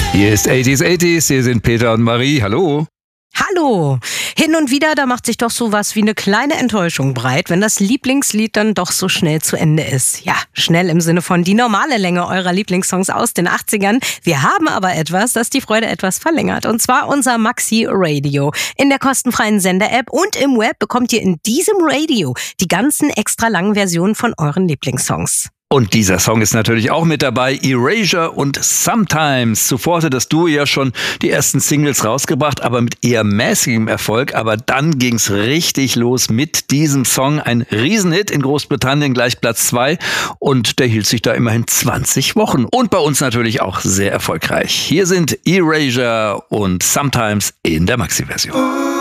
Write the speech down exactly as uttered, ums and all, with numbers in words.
Hier ist achtziger achtziger, hier sind Peter und Marie. Hallo. Hallo! Hin und wieder, da macht sich doch sowas wie eine kleine Enttäuschung breit, wenn das Lieblingslied dann doch so schnell zu Ende ist. Ja, schnell im Sinne von die normale Länge eurer Lieblingssongs aus den achtzigern. Wir haben aber etwas, das die Freude etwas verlängert. Und zwar unser Maxi Radio. In der kostenfreien Sender-App und im Web bekommt ihr in diesem Radio die ganzen extra langen Versionen von euren Lieblingssongs. Und dieser Song ist natürlich auch mit dabei, Erasure und Sometimes. Zuvor hatte das Duo ja schon die ersten Singles rausgebracht, aber mit eher mäßigem Erfolg. Aber dann ging's richtig los mit diesem Song. Ein Riesenhit in Großbritannien, gleich Platz zwei. Und der hielt sich da immerhin zwanzig Wochen. Und bei uns natürlich auch sehr erfolgreich. Hier sind Erasure und Sometimes in der Maxi-Version.